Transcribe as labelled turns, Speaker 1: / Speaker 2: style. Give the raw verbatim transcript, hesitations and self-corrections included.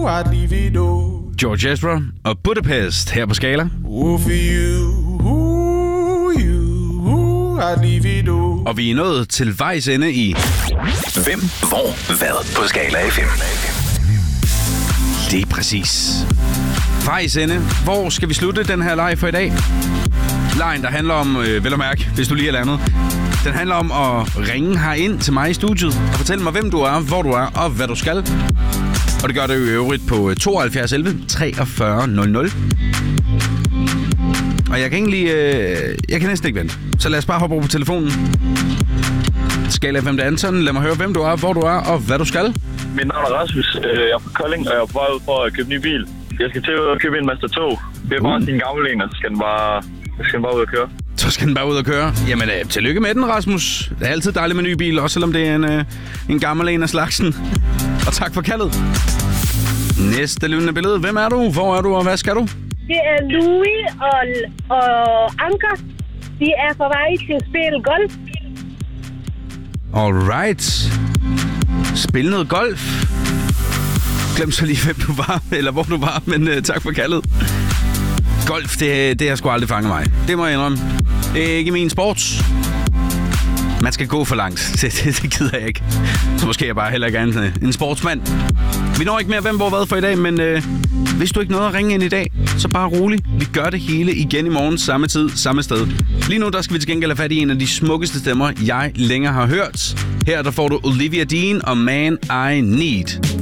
Speaker 1: I'd leave it all.
Speaker 2: George Ezra og Budapest her på Skala.
Speaker 1: Oh, for you, ooh, you, I'd leave it all.
Speaker 2: Og vi er nået til vejs ende i
Speaker 3: Hvem, hvor, hvad på Skala F M.
Speaker 2: Lige præcis. Vejs ende. Hvor skal vi slutte den her leg for i dag? Lejen, der handler om, øh, vel at mærke, hvis du lige er landet. Den handler om at ringe herind til mig i studiet og fortælle mig, hvem du er, hvor du er og hvad du skal. Og det gør det i øvrigt på tooghalvfjerds elleve treogfyrre nul nul. Og jeg kan egentlig... Øh, jeg kan næsten ikke vente. Så lad os bare hoppe over på telefonen. Skala F M, det er Anton. Lad mig høre, hvem du er, hvor du er og hvad du skal.
Speaker 4: Mit navn er Rasmus. Jeg er fra Kolding, og jeg er på vej ud for at købe en ny bil. Jeg skal til at købe en Mazda to. Det er bare uh. sin gamle en, og så skal den bare, så skal den bare ud og køre.
Speaker 2: Så skal den bare ud og køre. Jamen, øh, tillykke med den, Rasmus. Det er altid dejligt med ny bil, også selvom det er en, øh, en gammel en af slagsen. Og tak for kaldet. Næste levende billede. Hvem er du? Hvor er du, og hvad skal du?
Speaker 5: Det er Louis og, og Anker. De er på vej til at spille golf.
Speaker 2: Alright. Spil noget golf. Glem så lige, hvem du var, eller hvor du var, men uh, tak for kaldet. Golf, det, det har sgu aldrig fanget mig. Det må jeg indrømme. Det er ikke min sport. Man skal gå for langt. Det, det, det gider jeg ikke. Så måske er jeg bare heller ikke en, en sportsmand. Vi når ikke mere hvem, hvor, hvad for i dag, men øh, hvis du ikke nåede at ringe ind i dag, så bare rolig. Vi gør det hele igen i morgen, samme tid, samme sted. Lige nu, der skal vi til gengæld have fat i en af de smukkeste stemmer, jeg længere har hørt. Her der får du Olivia Dean og Man I Need.